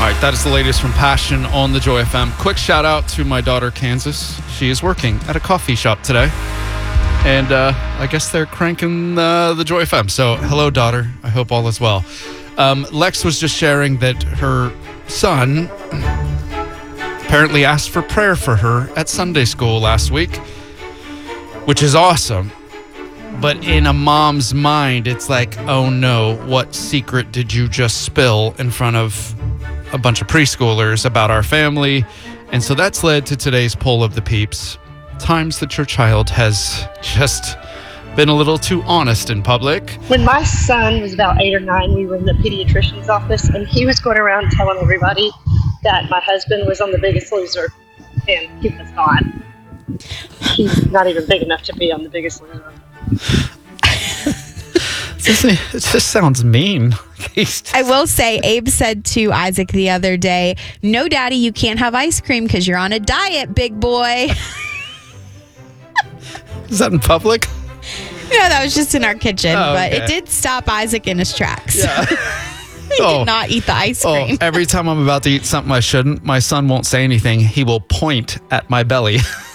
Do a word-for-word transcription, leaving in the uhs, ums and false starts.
right, that is the latest from Passion on the Joy F M. Quick shout out to my daughter, Kansas. She is working at a coffee shop today. And uh, I guess they're cranking uh, the Joy F M. So, hello, daughter. I hope all is well. Um, Lex was just sharing that her son apparently asked for prayer for her at Sunday school last week, which is awesome. But in a mom's mind, it's like, oh no, what secret did you just spill in front of a bunch of preschoolers about our family? And so that's led to today's poll of the peeps. Times that your child has just been a little too honest in public. When my son was about eight or nine, we were in the pediatrician's office, and he was going around telling everybody that my husband was on The Biggest Loser, and he was not. He's not even big enough to be on The Biggest Loser. It just sounds mean. I will say, Abe said to Isaac the other day, no, Daddy, you can't have ice cream because you're on a diet, big boy. Is that in public? No, that was just in our kitchen, oh, but okay. it did stop Isaac in his tracks. Yeah. He oh. did not eat the ice cream. Oh, every time I'm about to eat something I shouldn't, my son won't say anything. He will point at my belly.